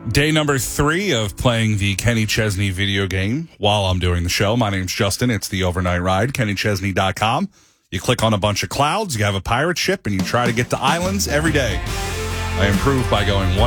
Day number 3 of playing the Kenny Chesney video game while I'm doing the show. My name's Justin. It's the Overnight Ride, KennyChesney.com. You click on a bunch of clouds, you have a pirate ship, and you try to get to islands every day. I improve by going one